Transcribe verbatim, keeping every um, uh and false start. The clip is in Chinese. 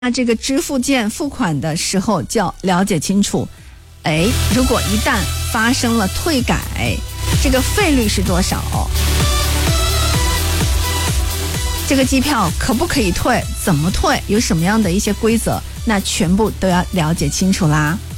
那这个支付件付款的时候就要了解清楚，哎，如果一旦发生了退改，这个费率是多少？这个机票可不可以退？怎么退？有什么样的一些规则？那全部都要了解清楚啦。